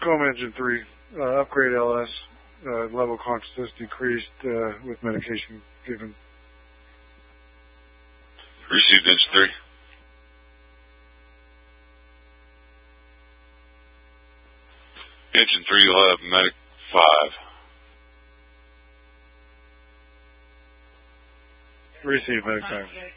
Tacoma engine 3, upgrade LS, level of consciousness decreased with medication given. Received engine 3. Engine 3, you'll have medic 5. Received medic 5.